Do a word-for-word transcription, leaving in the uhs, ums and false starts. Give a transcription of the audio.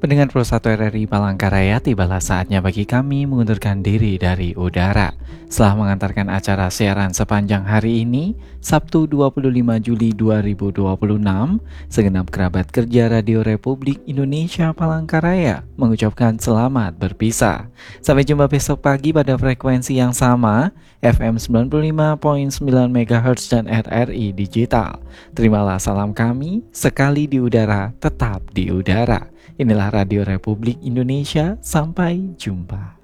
Pendengar Pro satu R R I Palangkaraya, tibalah saatnya bagi kami mengundurkan diri dari udara. Setelah mengantarkan acara siaran sepanjang hari ini, Sabtu dua puluh lima Juli dua ribu dua puluh enam, segenap kerabat kerja Radio Republik Indonesia Palangkaraya mengucapkan selamat berpisah. Sampai jumpa besok pagi pada frekuensi yang sama, F M sembilan puluh lima koma sembilan MHz dan R R I Digital. Terimalah salam kami, sekali di udara, tetap di udara. Inilah Radio Republik Indonesia, sampai jumpa.